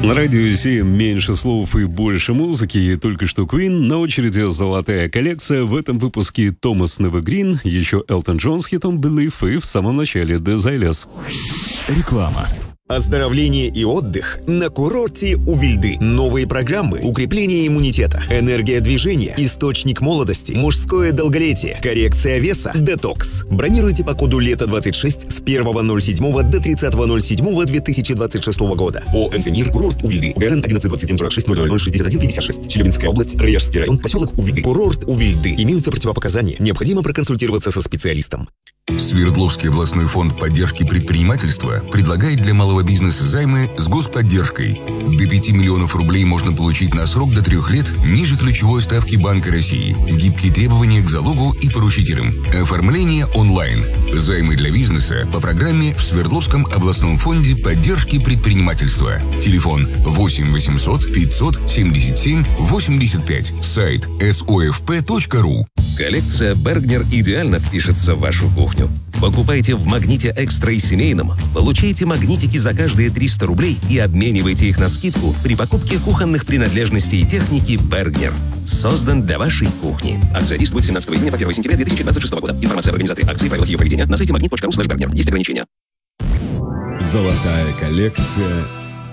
На радио 7 меньше слов и больше музыки. И только что Queen, на очереди золотая коллекция. В этом выпуске Томас Невегрин, еще Элтон Джон с хитом Believe и в самом начале Desireless. Реклама. Оздоровление и отдых на курорте у Вильды. Новые программы, укрепление иммунитета, энергия движения, источник молодости, мужское долголетие, коррекция веса, детокс. Бронируйте по коду ЛЕТО26 с 1.07 до 30.07.2026 года. ОМС «Мир», курорт у Вильды. ГРН 112746006156. Челябинская область, Раяжский район, поселок Увильды. Курорт у Вильды. Имеются противопоказания. Необходимо проконсультироваться со специалистом. Свердловский областной фонд поддержки предпринимательства предлагает для малого бизнеса займы с господдержкой. До 5 миллионов рублей можно получить на срок до 3 лет ниже ключевой ставки Банка России. Гибкие требования к залогу и поручителям. Оформление онлайн. Займы для бизнеса по программе в Свердловском областном фонде поддержки предпринимательства. Телефон 8 800 577 85. Сайт sofp.ru. Коллекция Bergner идеально впишется в вашу кухню. Покупайте в «Магните Экстра» и семейном, получайте магнитики за каждые 300 рублей и обменивайте их на скидку при покупке кухонных принадлежностей и техники Bergner. Создан для вашей кухни. Акция действует с 17 июня по 1 сентября 2026 года. Информация об организаторе акции и правилах ее проведения на сайте magnit.ru/Bergner. Есть ограничения. Золотая коллекция